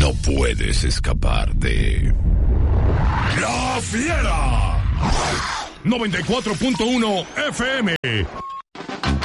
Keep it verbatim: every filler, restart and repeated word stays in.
No puedes escapar de La Fiera. noventa y cuatro punto uno F M.